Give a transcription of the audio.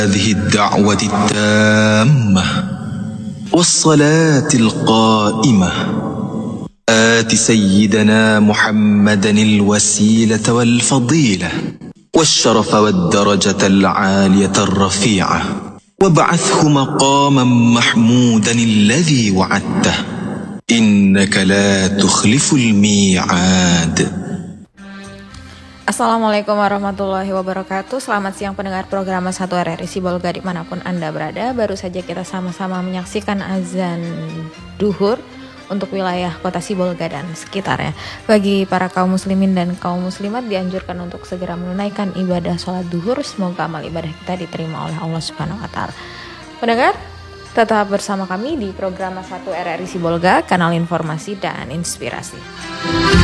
هذه الدعوة التامة والصلاة القائمة آت سيدنا محمدا الوسيلة والفضيلة والشرف والدرجة العالية الرفيعة وابعثه مقاما محمودا الذي وعدته إنك لا تخلف الميعاد. Assalamualaikum warahmatullahi wabarakatuh. Selamat siang pendengar program 1 RRI Sibolga dimanapun Anda berada. Baru saja kita sama-sama menyaksikan azan duhur untuk wilayah kota Sibolga dan sekitarnya. Bagi para kaum muslimin dan kaum muslimat dianjurkan untuk segera menunaikan ibadah sholat duhur. Semoga amal ibadah kita diterima oleh Allah Subhanahu wa Ta'ala. Pendengar, tetap bersama kami di program 1 RRI Sibolga, kanal informasi dan inspirasi.